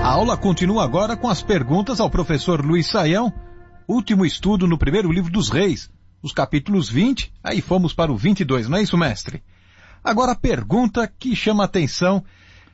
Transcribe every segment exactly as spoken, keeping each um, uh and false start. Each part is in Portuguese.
A aula continua agora com as perguntas ao professor Luiz Saião, último estudo no primeiro livro dos Reis, os capítulos vinte, aí fomos para o vinte e dois, não é isso, mestre? Agora a pergunta que chama a atenção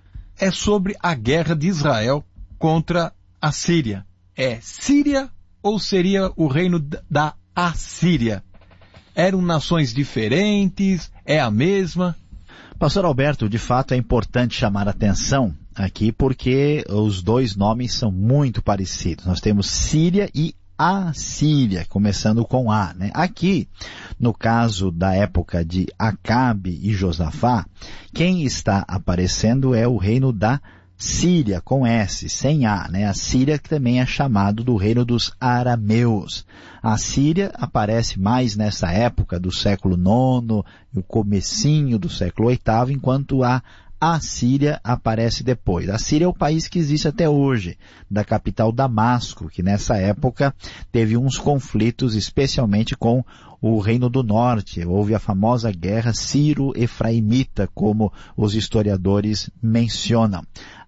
é sobre a guerra de Israel contra a Síria. É Síria ou seria o reino da Assíria? Eram nações diferentes? É a mesma? Pastor Alberto, de fato é importante chamar a atenção aqui porque os dois nomes são muito parecidos. Nós temos Síria e Assíria, começando com A, né? Aqui, no caso da época de Acabe e Josafá, quem está aparecendo é o reino da Síria, com S, sem A, né? A Síria que também é chamado do reino dos arameus. A Síria aparece mais nessa época do século nono, o comecinho do século oitavo, enquanto a A Síria aparece depois. A Síria é o país que existe até hoje, da capital Damasco, que nessa época teve uns conflitos, especialmente com o Reino do Norte. Houve a famosa guerra Sírio-Efraimita, como os historiadores mencionam.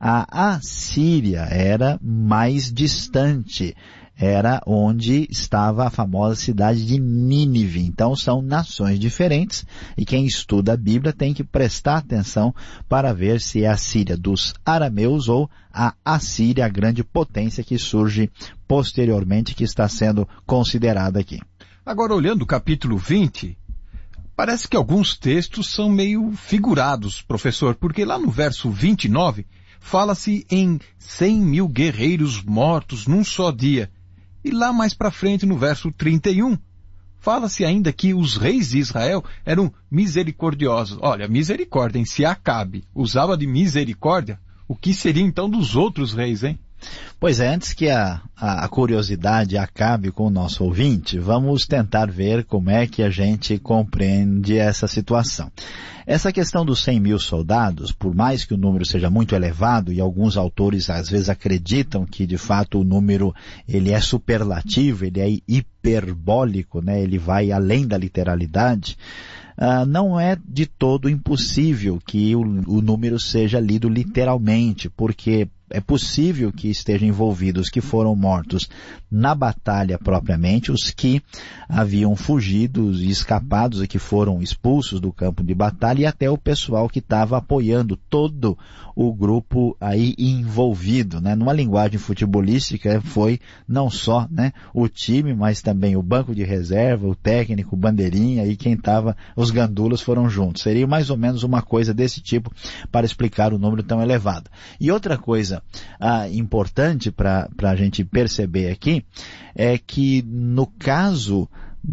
A Assíria era mais distante, era onde estava a famosa cidade de Nínive. Então são nações diferentes e quem estuda a Bíblia tem que prestar atenção para ver se é a Síria dos arameus ou a Assíria, a grande potência que surge posteriormente, que está sendo considerada aqui. Agora, olhando o capítulo vinte, parece que alguns textos são meio figurados, professor, porque lá no verso vinte e nove fala-se em cem mil guerreiros mortos num só dia. E lá mais para frente, no verso trinta e um, fala-se ainda que os reis de Israel eram misericordiosos. Olha, misericórdia, em se Acabe usava de misericórdia, o que seria então dos outros reis, hein? Pois é, antes que a, a, a curiosidade acabe com o nosso ouvinte, vamos tentar ver como é que a gente compreende essa situação. Essa questão dos cem mil soldados, por mais que o número seja muito elevado, e alguns autores às vezes acreditam que de fato o número ele é superlativo, ele é hiperbólico, né? Ele vai além da literalidade, Uh, não é de todo impossível que o, o número seja lido literalmente, porque é possível que estejam envolvidos que foram mortos na batalha propriamente, os que haviam fugido e escapados e que foram expulsos do campo de batalha, e até o pessoal que estava apoiando todo o grupo aí envolvido, né? Numa linguagem futebolística foi não só, né, o time, mas também o banco de reserva, o técnico, o bandeirinha e quem estava, os gandulas foram juntos. Seria mais ou menos uma coisa desse tipo para explicar o número tão elevado. E outra coisa ah, importante para a gente perceber aqui é que no caso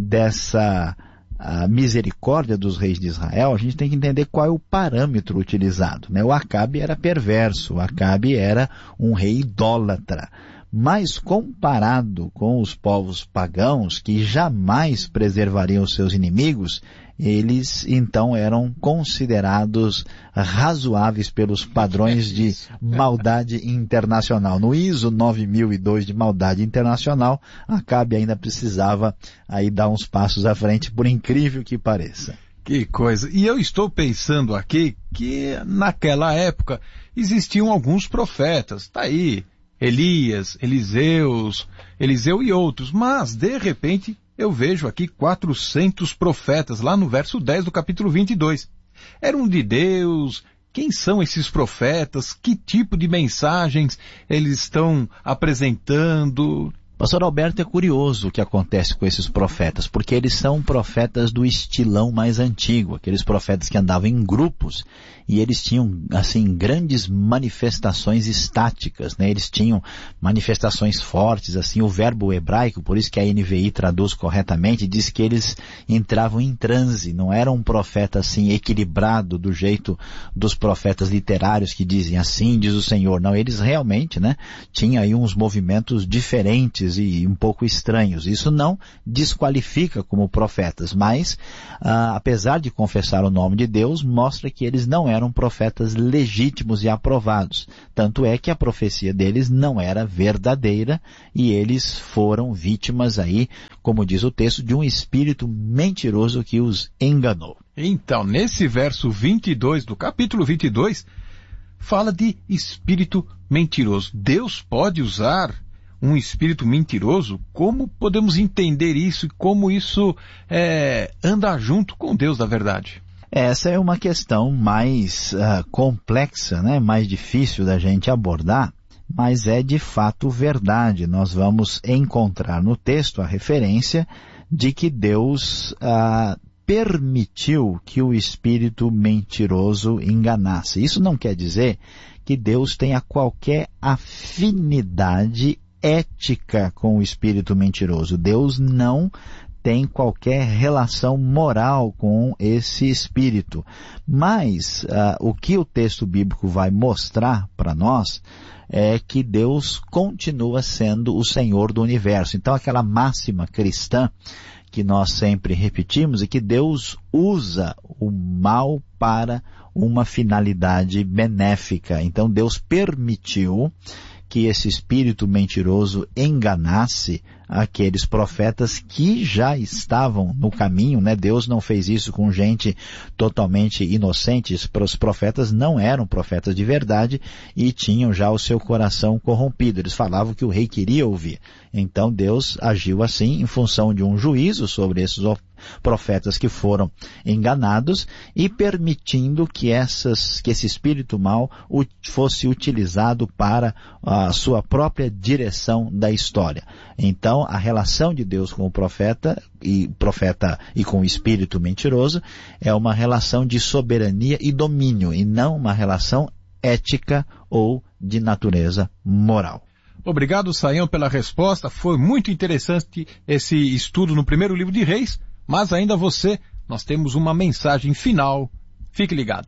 dessa a misericórdia dos reis de Israel, a gente tem que entender qual é o parâmetro utilizado, né? O Acabe era perverso, o Acabe era um rei idólatra. Mas comparado com os povos pagãos, que jamais preservariam os seus inimigos, eles então eram considerados razoáveis pelos padrões de maldade internacional. No I S O nove mil e dois de maldade internacional, Acabe ainda precisava aí dar uns passos à frente, por incrível que pareça. Que coisa. E eu estou pensando aqui que naquela época existiam alguns profetas, tá aí, Elias, Eliseus, Eliseu e outros, mas de repente eu vejo aqui quatrocentos profetas, lá no verso dez do capítulo vinte e dois. Eram de Deus? Quem são esses profetas? Que tipo de mensagens eles estão apresentando? Pastor Alberto, é curioso o que acontece com esses profetas, porque eles são profetas do estilão mais antigo, aqueles profetas que andavam em grupos, e eles tinham, assim, grandes manifestações estáticas, né? Eles tinham manifestações fortes, assim, o verbo hebraico, por isso que a N V I traduz corretamente, diz que eles entravam em transe, não era um profeta, assim, equilibrado do jeito dos profetas literários que dizem assim, diz o Senhor. Não, eles realmente, né, tinham aí uns movimentos diferentes e um pouco estranhos. Isso não desqualifica como profetas, mas ah, apesar de confessar o nome de Deus, mostra que eles não eram profetas legítimos e aprovados. Tanto é que a profecia deles não era verdadeira e eles foram vítimas aí, como diz o texto, de um espírito mentiroso que os enganou. Então, nesse verso vinte e dois do capítulo vinte e dois, fala de espírito mentiroso. Deus pode usar um espírito mentiroso? Como podemos entender isso e como isso é, anda junto com Deus da verdade? Essa é uma questão mais uh, complexa, né? Mais difícil da gente abordar, mas é de fato verdade. Nós vamos encontrar no texto a referência de que Deus uh, permitiu que o espírito mentiroso enganasse. Isso não quer dizer que Deus tenha qualquer afinidade ética com o espírito mentiroso. Deus não tem qualquer relação moral com esse espírito. Mas uh, o que o texto bíblico vai mostrar para nós é que Deus continua sendo o Senhor do universo. Então aquela máxima cristã que nós sempre repetimos é que Deus usa o mal para uma finalidade benéfica. Então Deus permitiu que esse espírito mentiroso enganasse aqueles profetas que já estavam no caminho, né? Deus não fez isso com gente totalmente inocente. Os profetas não eram profetas de verdade e tinham já o seu coração corrompido. Eles falavam o que o rei queria ouvir. Então Deus agiu assim em função de um juízo sobre esses profetas que foram enganados e permitindo que, essas, que esse espírito mau fosse utilizado para a sua própria direção da história. Então a relação de Deus com o profeta e, profeta e com o espírito mentiroso é uma relação de soberania e domínio e não uma relação ética ou de natureza moral. Obrigado, Sayão, pela resposta. Foi muito interessante esse estudo no primeiro livro de Reis, mas ainda você, nós temos uma mensagem final. Fique ligado.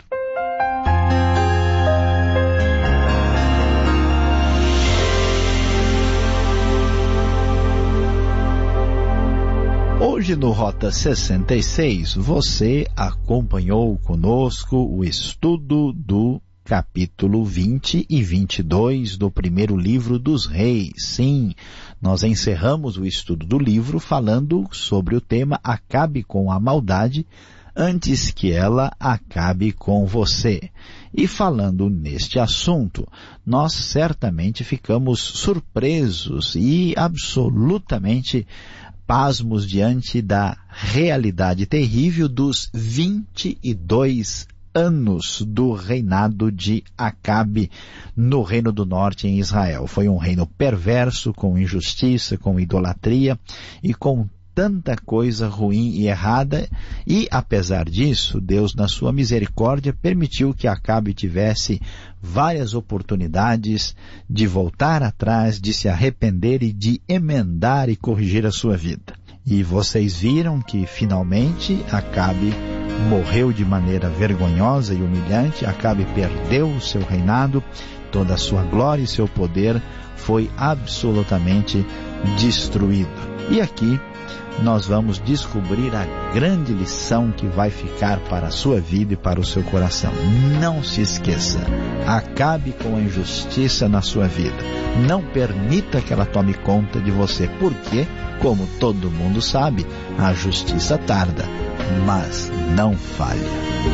Hoje no Rota sessenta e seis, você acompanhou conosco o estudo do capítulo vinte e vinte e dois do primeiro livro dos Reis. Sim, nós encerramos o estudo do livro falando sobre o tema Acabe com a Maldade antes que ela acabe com você. E falando neste assunto, nós certamente ficamos surpresos e absolutamente pasmos diante da realidade terrível dos vinte e dois anos do reinado de Acabe no Reino do Norte em Israel. Foi um reino perverso, com injustiça, com idolatria e com tanta coisa ruim e errada, e apesar disso, Deus na sua misericórdia permitiu que Acabe tivesse várias oportunidades de voltar atrás, de se arrepender e de emendar e corrigir a sua vida. E vocês viram que finalmente Acabe morreu de maneira vergonhosa e humilhante. Acabe perdeu o seu reinado, toda a sua glória e seu poder foi absolutamente destruído. E aqui nós vamos descobrir a grande lição que vai ficar para a sua vida e para o seu coração. Não se esqueça, acabe com a injustiça na sua vida. Não permita que ela tome conta de você, porque, como todo mundo sabe, a justiça tarda, mas não falha.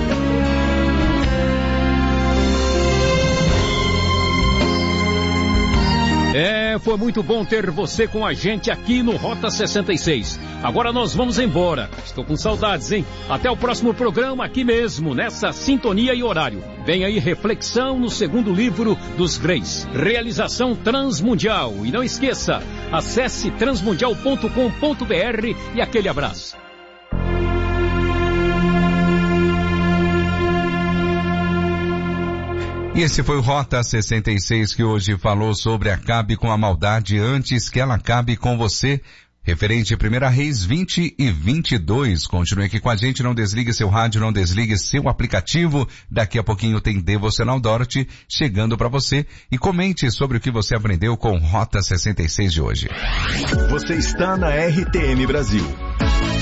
É, foi muito bom ter você com a gente aqui no Rota sessenta e seis. Agora nós vamos embora. Estou com saudades, hein? Até o próximo programa aqui mesmo, nessa sintonia e horário. Vem aí reflexão no segundo livro dos Reis. Realização Transmundial. E não esqueça, acesse transmundial ponto com ponto br e aquele abraço. E esse foi o Rota sessenta e seis, que hoje falou sobre acabe com a maldade antes que ela acabe com você, referente a primeira Reis vinte e vinte e dois. Continue aqui com a gente, não desligue seu rádio, não desligue seu aplicativo. Daqui a pouquinho tem Devocional Dorothy chegando para você, e comente sobre o que você aprendeu com Rota sessenta e seis de hoje. Você está na R T M Brasil.